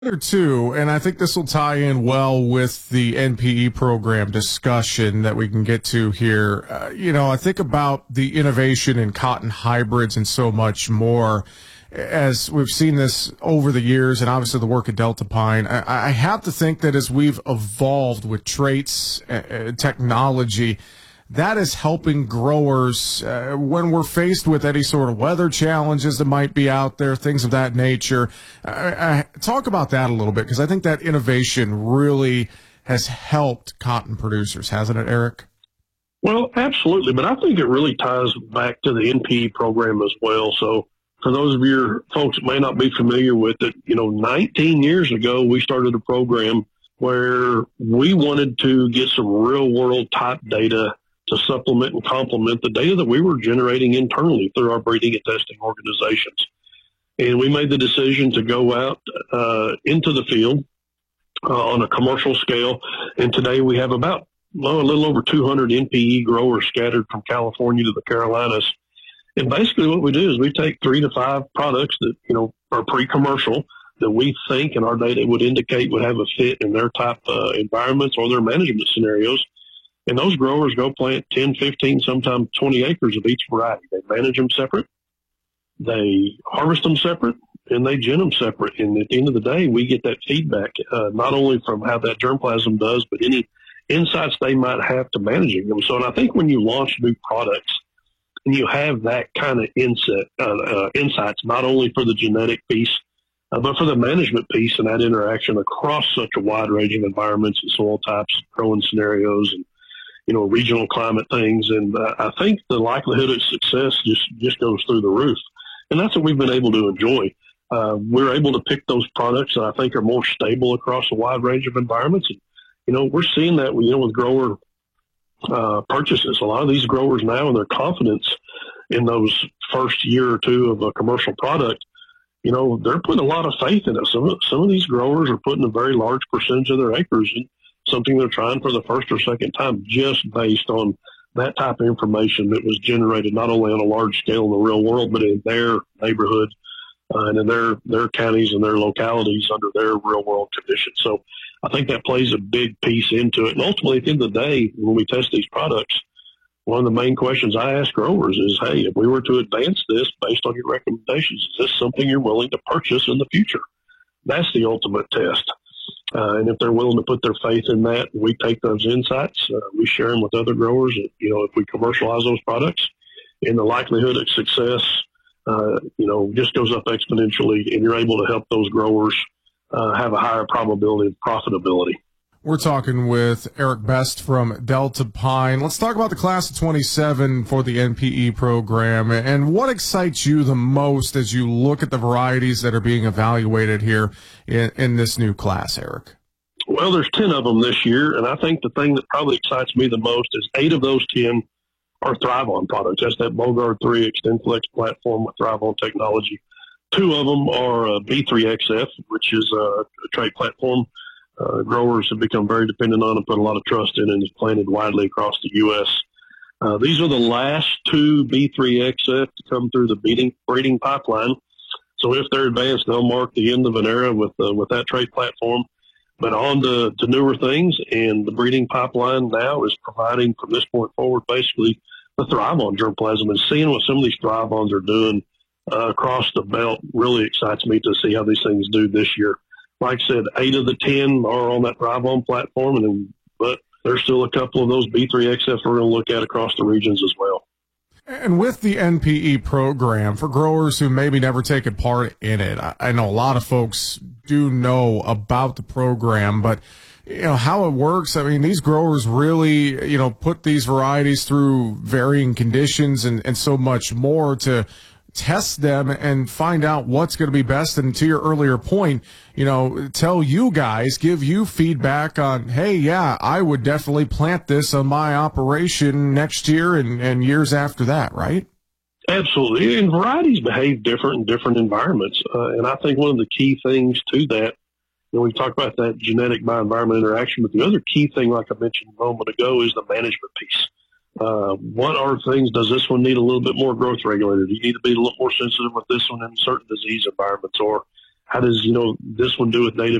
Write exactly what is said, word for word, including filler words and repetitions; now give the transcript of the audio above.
Or two, and I think this will tie in well with the N P E program discussion that we can get to here. Uh, you know, I think about the innovation in cotton hybrids and so much more. As we've seen this over the years, and obviously the work at Delta Pine, I, I have to think that as we've evolved with traits, uh, technology, that is helping growers uh, when we're faced with any sort of weather challenges that might be out there, things of that nature. Uh, I, talk about that a little bit, because I think that innovation really has helped cotton producers, hasn't it, Eric? Well, absolutely, but I think it really ties back to the N P E program as well. So for those of your folks that may not be familiar with it, you know, nineteen years ago, we started a program where we wanted to get some real-world type data to supplement and complement the data that we were generating internally through our breeding and testing organizations. And we made the decision to go out uh, into the field uh, on a commercial scale. And today we have about well, a little over two hundred N P E growers scattered from California to the Carolinas. And basically what we do is we take three to five products that, you know, are pre-commercial that we think and our data would indicate would have a fit in their type uh, environments or their management scenarios. And those growers go plant ten, fifteen, sometimes twenty acres of each variety. They manage them separate, they harvest them separate, and they gin them separate. And at the end of the day, we get that feedback, uh, not only from how that germplasm does, but any insights they might have to managing them. So, and I think when you launch new products and you have that kind of insight, uh, uh, insights, not only for the genetic piece, uh, but for the management piece and that interaction across such a wide range of environments and soil types, growing scenarios, and you know, regional climate things. And uh, I think the likelihood of success just, just goes through the roof. And that's what we've been able to enjoy. Uh, we're able to pick those products that I think are more stable across a wide range of environments. And, you know, we're seeing that, you know, with grower uh, purchases. A lot of these growers now and their confidence in those first year or two of a commercial product, you know, they're putting a lot of faith in it. Some of, some of these growers are putting a very large percentage of their acres in something they're trying for the first or second time, just based on that type of information that was generated not only on a large scale in the real world, but in their neighborhood uh, and in their, their counties and their localities under their real world conditions. So I think that plays a big piece into it. And ultimately, at the end of the day, when we test these products, one of the main questions I ask growers is, hey, if we were to advance this based on your recommendations, is this something you're willing to purchase in the future? That's the ultimate test. Uh, and if they're willing to put their faith in that, we take those insights, uh, we share them with other growers. You know, if we commercialize those products, and the likelihood of success, uh, you know, just goes up exponentially, and you're able to help those growers uh, have a higher probability of profitability. We're talking with Eric Best from Delta Pine. Let's talk about the class of twenty-seven for the N P E program, and what excites you the most as you look at the varieties that are being evaluated here in, in this new class, Eric? Well, there's ten of them this year, and I think the thing that probably excites me the most is eight of those ten are Thrive-On products. That's that Bogard three XtendFlex platform with Thrive-On technology. Two of them are uh, B three X F, which is a, a trait platform Uh, growers have become very dependent on and put a lot of trust in, and is planted widely across the U S. Uh, these are the last two B three X F to come through the breeding, breeding pipeline. So if they're advanced, they'll mark the end of an era with uh, with that trait platform. But on to, to newer things, and the breeding pipeline now is providing from this point forward basically the Thrive-On germplasm. And seeing what some of these Thrive-Ons are doing uh, across the belt really excites me to see how these things do this year. Like I said, eight of the ten are on that Thrive-On platform, and but there's still a couple of those B three X F we're going to look at across the regions as well. And with the N P E program, for growers who maybe never taken part in it, I, I know a lot of folks do know about the program, but you know how it works. I mean, these growers really, you know, put these varieties through varying conditions and, and so much more to test them and find out what's going to be best. And to your earlier point, you know, tell you guys, give you feedback on, hey, yeah, I would definitely plant this on my operation next year and, and years after that, right? Absolutely. And varieties behave different in different environments. Uh, and I think one of the key things to that, you know, we talk about that genetic by environment interaction, but the other key thing, like I mentioned a moment ago, is the management piece. Uh, what are things, does this one need a little bit more growth regulator? Do you need to be a little more sensitive with this one in certain disease environments? Or how does, you know, this one do with native